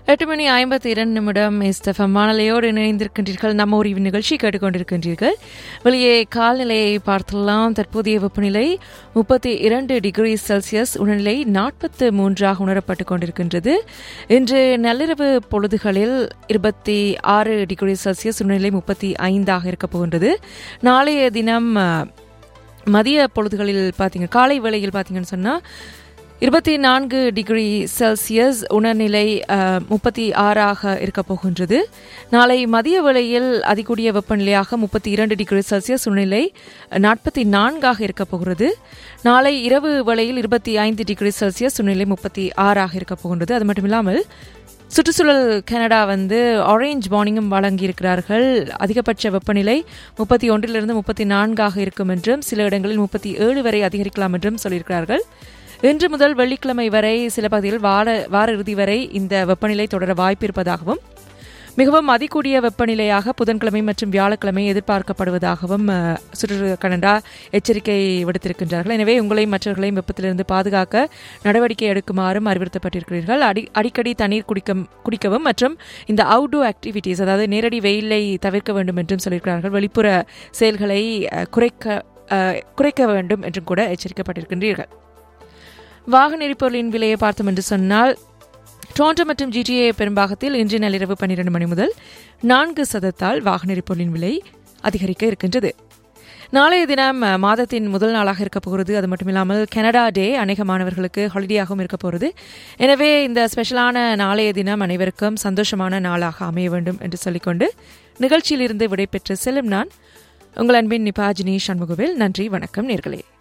8:52 SFM வானொலியோடு இணைந்திருக்கின்றீர்கள். நம்ம ஒரு நிகழ்ச்சி கேட்டுக்கொண்டிருக்கின்றீர்கள். வெளியே காலநிலையை பார்த்தெல்லாம் தற்போதைய வெப்பநிலை 32 டிகிரி செல்சியஸ், உணர்நிலை 43 உணரப்பட்டுக் கொண்டிருக்கின்றது. இன்று நள்ளிரவு பொழுதுகளில் 26 டிகிரி செல்சியஸ், உணர்நிலை 35 இருக்கப் போகின்றது. நாளைய தினம் மதிய பொழுதுகளில் பார்த்தீங்க, காலை வேளையில் பார்த்தீங்கன்னு சொன்னால் 24 டிகிரி செல்சியஸ், உணர்நிலை 36 இருக்கப் போகின்றது. நாளை மதிய வேளையில் அதிகூடிய வெப்பநிலையாக 32 டிகிரி செல்சியஸ், உணர்நிலை 44 இருக்கப் போகிறது. நாளை இரவு வேளையில் 25 டிகிரி செல்சியஸ், உணர்நிலை 36 இருக்கப் போகின்றது. அது மட்டும் இல்லாமல் சுற்றுச்சூழல் கனடா ஆரஞ்ச் வார்னிங்கும் வழங்கியிருக்கிறார்கள். அதிகபட்ச வெப்பநிலை 31 to 34 இருக்கும் என்றும் சில இடங்களில் 37 வரை அதிகரிக்கலாம் என்றும் சொல்லியிருக்கிறார்கள். இன்று முதல் வெள்ளிக்கிழமை வரை சில பகுதியில் வார இறுதி வரை இந்த வெப்பநிலை தொடர வாய்ப்பு இருப்பதாகவும், மிகவும் அதிகூடிய வெப்பநிலையாக புதன்கிழமை மற்றும் வியாழக்கிழமை எதிர்பார்க்கப்படுவதாகவும் சுற்றுச்சூழல் கனடா எச்சரிக்கை விடுத்திருக்கின்றார்கள். எனவே உங்களையும் மற்றவர்களையும் வெப்பத்திலிருந்து பாதுகாக்க நடவடிக்கை எடுக்குமாறும் அறிவுறுத்தப்பட்டிருக்கிறீர்கள். அடிக்கடி தண்ணீர் குடிக்கவும் மற்றும் இந்த அவுட்டோர் ஆக்டிவிட்டீஸ், அதாவது நேரடி வெயிலை தவிர்க்க வேண்டும் என்றும் சொல்லியிருக்கிறார்கள். வெளிப்புற செயல்களை குறைக்க வேண்டும் என்றும் கூட எச்சரிக்கப்பட்டிருக்கின்றீர்கள். வாகன எரிபொருளின் விலையை பார்த்தோம் என்று சொன்னால், டொரண்டோ மற்றும் GTA பெரும்பாகத்தில் இன்று நள்ளிரவு 12 மணி முதல் 4% வாகன எரிபொருளின் விலை அதிகரிக்க இருக்கின்றது. நாளைய தினம் மாதத்தின் முதல் நாளாக இருக்கப் போகிறது. அது மட்டுமில்லாமல் கனடா டே அநேக மாணவர்களுக்கு ஹாலிடேயாகவும் இருக்கப் போகிறது. எனவே இந்த ஸ்பெஷலான நாளைய தினம் அனைவருக்கும் சந்தோஷமான நாளாக அமைய வேண்டும் என்று சொல்லிக்கொண்டு நிகழ்ச்சியிலிருந்து விடைபெற்று செல்லும் நான் உங்கள் அன்பின் நிபாஜினி சண்முகவேல். நன்றி, வணக்கம் நேர்களே.